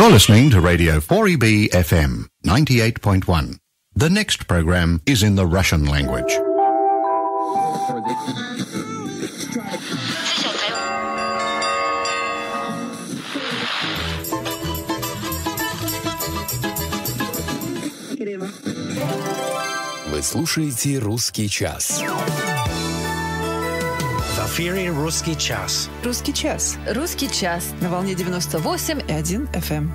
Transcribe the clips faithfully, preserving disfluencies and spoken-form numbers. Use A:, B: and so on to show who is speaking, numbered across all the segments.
A: You're listening to Radio four E B F M ninety-eight point one. The next program is in the Russian language.
B: Вы слушаете «Русский час».
C: В эфире «Русский час».
D: «Русский час».
E: «Русский час».
D: На волне девяносто восемь и один эф эм.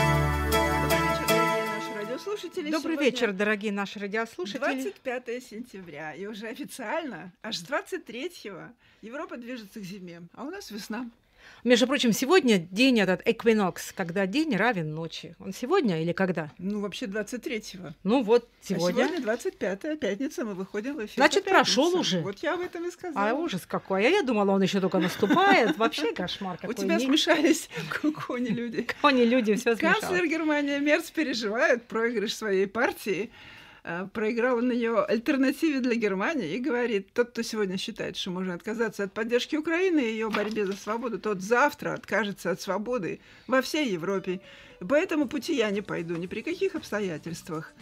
F: Добрый вечер, дорогие наши радиослушатели.
G: двадцать пятое сентября, и уже официально, аж с двадцать третьего, Европа движется к зиме, а у нас весна.
F: Между прочим, сегодня день этот эквинокс, когда день равен ночи. Он сегодня или когда?
G: Ну, вообще двадцать третьего.
F: Ну вот, сегодня.
G: А сегодня двадцать пятое, пятница, мы выходим в эфир.
F: Значит, прошел уже.
G: Вот я об этом и сказала.
F: А ужас какой. А я думала, он еще только наступает. Вообще кошмар какой.
G: У тебя смешались кони-люди.
F: Кони-люди, все смешалось.
G: Канцлер Германии Мерц переживает проигрыш своей партии. Проиграл на ее альтернативе для Германии и говорит, тот, кто сегодня считает, что можно отказаться от поддержки Украины и ее борьбе за свободу, тот завтра откажется от свободы во всей Европе. По этому пути я не пойду ни при каких обстоятельствах.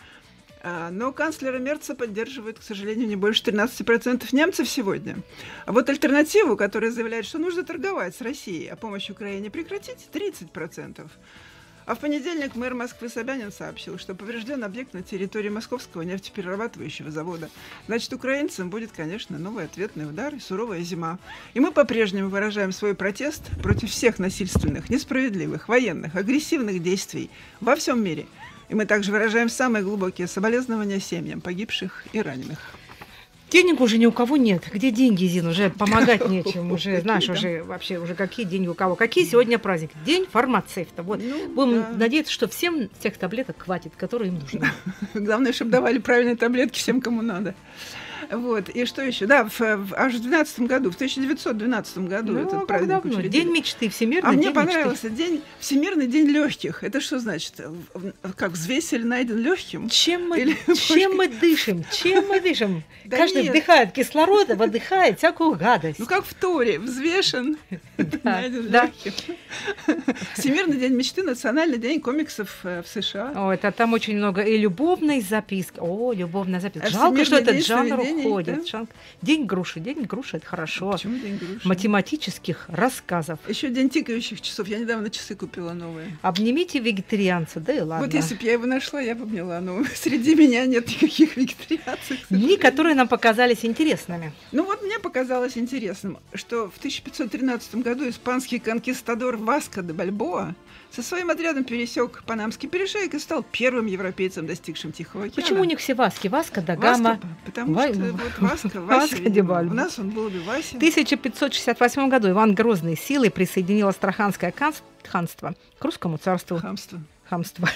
G: Но канцлера Мерца поддерживает, к сожалению, не больше тринадцать процентов немцев сегодня. А вот альтернативу, которая заявляет, что нужно торговать с Россией, а помощь Украине прекратить, тридцать процентов. А в понедельник мэр Москвы Собянин сообщил, что поврежден объект на территории Московского нефтеперерабатывающего завода. Значит, украинцам будет, конечно, новый ответный удар и суровая зима. И мы по-прежнему выражаем свой протест против всех насильственных, несправедливых, военных, агрессивных действий во всем мире. И мы также выражаем самые глубокие соболезнования семьям погибших и раненых.
F: Денег уже ни у кого нет. Где деньги, Зин? Уже помогать нечем. Уже, знаешь, уже вообще уже какие деньги у кого? Какие сегодня праздники? День фармацевта. Вот. Ну, будем да. надеяться, что всем тех таблеток хватит, которые им нужны.
G: Главное, чтобы давали правильные таблетки всем, кому надо. Вот. И что еще? Да, в, в, аж в двенадцатом году, в тысяча девятьсот двенадцатом году
F: ну,
G: этот праздник учредили.
F: День мечты, Всемирный
G: а
F: день
G: мне понравился
F: мечты.
G: День, Всемирный день легких. Это что значит? Как взвесель найден легким?
F: Чем мы,
G: Или,
F: чем мы дышим? Чем мы дышим?
G: Да
F: Каждый
G: нет.
F: вдыхает кислород, выдыхает всякую гадость.
G: Ну, как в Торе. Взвешен, найден
F: да.
G: легким. Всемирный день мечты, национальный день комиксов в США.
F: О, это там очень много. И любовной записки. О, любовная записка.
G: А
F: Жалко, что этот
G: день
F: жанр
G: сновидений,
F: уходит.
G: да?
F: Жалко. День груши. День груши — это хорошо.
G: Почему день груши?
F: Математических рассказов.
G: Еще день тикающих часов. Я недавно часы купила новые.
F: Обнимите вегетарианца. Да и ладно.
G: Вот если бы я его нашла, я бы обняла. Но среди меня нет никаких вегетарианцев.
F: Дни, которые нам показались интересными.
G: Ну вот мне показалось интересным, что в тысяча пятьсот тринадцатом году испанский конкистадор Васко де Бальбоа со своим отрядом пересек Панамский перешеек и стал первым европейцем, достигшим Тихого океана.
F: Почему у них все Васки? Васко да Гама.
G: Васко, потому
F: Ва...
G: что вот Васко, Вася,
F: Васко де
G: видимо,
F: Бальбоа.
G: У нас он был бы Вася.
F: В тысяча пятьсот шестьдесят восьмом году Иван Грозный силой присоединил Астраханское ханство к русскому царству.
G: Хамство.
F: Хамство.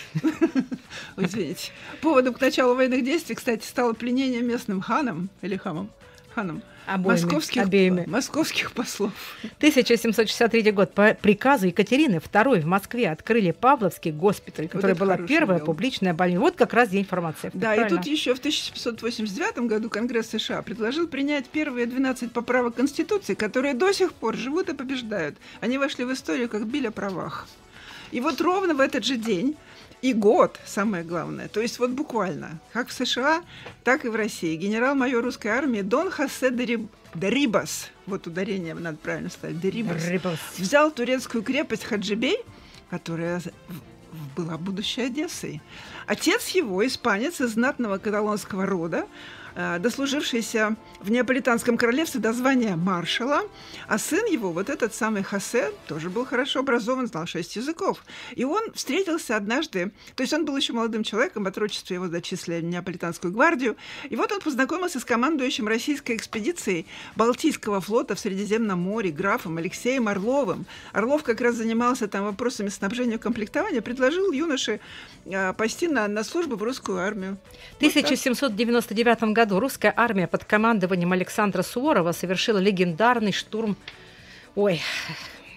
G: Ой, извините. Поводом к началу военных действий, кстати, стало пленение местным ханом или хамом. Ханом.
F: Обоими,
G: московских,
F: обеими.
G: московских послов.
F: тысяча семьсот шестьдесят третий год. По приказу Екатерины второй в Москве открыли Павловский госпиталь, который вот была первая дело. публичная больница. Вот как раз день фармацевта.
G: Да,
F: правильно?
G: И тут еще в тысяча семьсот восемьдесят девятом году Конгресс США предложил принять первые двенадцать поправок Конституции, которые до сих пор живут и побеждают. Они вошли в историю как биль о правах. И вот ровно в этот же день и год, самое главное, то есть вот буквально, как в США, так и в России, генерал-майор русской армии Дон Хосе Дерибас, вот ударение надо правильно ставить, Дерибас,
F: Дерибас,
G: взял турецкую крепость Хаджибей, которая была будущей Одессой. Отец его, испанец из знатного каталонского рода, дослужившийся в Неаполитанском королевстве до звания маршала, а сын его, вот этот самый Хосе, тоже был хорошо образован, знал шесть языков. И он встретился однажды, то есть он был еще молодым человеком, в отрочестве его зачислили в Неаполитанскую гвардию, и вот он познакомился с командующим российской экспедицией Балтийского флота в Средиземном море, графом Алексеем Орловым. Орлов как раз занимался там вопросами снабжения и комплектования, предложил юноше а, пойти на, на службу в русскую армию.
F: В тысяча семьсот девяносто девятом году русская армия под командованием Александра Суворова совершила легендарный штурм. Ой,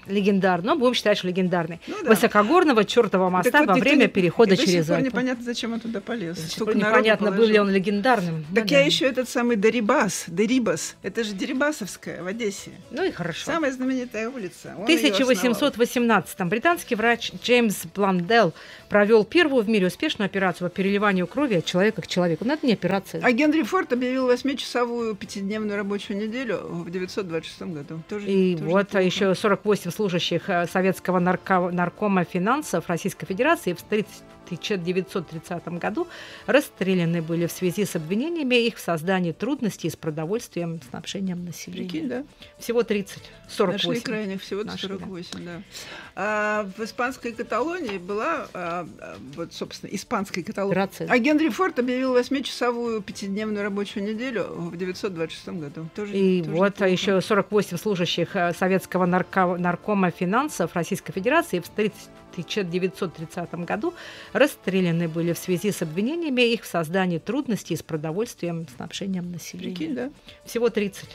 F: легендарный, но будем считать, что легендарный.
G: Ну да.
F: Высокогорного чертового моста
G: Так вот,
F: во
G: никто
F: время
G: не-
F: перехода
G: и до сих
F: через
G: пор
F: Альпы.
G: непонятно, зачем он туда полез.
F: До сих
G: Столько
F: пор
G: народу
F: непонятно, был
G: положил.
F: ли он легендарным.
G: Так
F: Ну
G: я
F: да.
G: еще этот самый Дерибас, Дерибас. Это же Дерибасовская в Одессе.
F: Ну и хорошо.
G: Самая знаменитая улица. Он
F: В
G: её
F: тысяча восемьсот восемнадцатом британский врач Джеймс Бландел провел первую в мире успешную операцию по переливанию крови от человека к человеку. Но это не операция.
G: основал. А Генри Форд объявил восьмичасовую пятидневную рабочую неделю в девятьсот двадцать шестом году. Тоже,
F: И
G: тоже
F: вот
G: неплохо.
F: еще сорок восемь служащих э, Советского нарко- наркома финансов Российской Федерации в тысяча девятьсот тридцатом году расстреляны были в связи с обвинениями их в создании трудностей с продовольствием, снабжением населения.
G: Прикинь, да?
F: Всего тридцать, сорок
G: Нашли
F: восемь.
G: крайних всего-то
F: Нашли,
G: сорок восемь, да. А в испанской Каталонии была, а, а, вот, собственно, испанской Каталонии.
F: Операция.
G: А Генри Форд объявил восьмичасовую пятидневную рабочую неделю в девятьсот двадцать шестом году. Тоже,
F: И
G: тоже
F: вот
G: неплохо.
F: еще сорок восемь служащих э, Советского нарко- наркома финансов Российской Федерации в тысяча девятьсот тридцатом году расстреляны были в связи с обвинениями их в создании трудностей с продовольствием, снабжением населения.
G: Прикинь, да?
F: Всего тридцать,